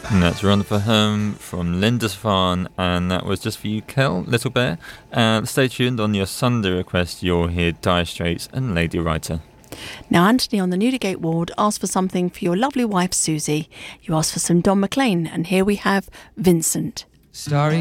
And that's Run for Home from Lindisfarne, and that was just for you, Kel, Little Bear. Stay tuned. On your Sunday request, you'll hear Dire Straits and Lady Writer. Now, Anthony on the Newdigate ward asked for something for your lovely wife, Susie. You asked for some Don McLean, and here we have Vincent. Starry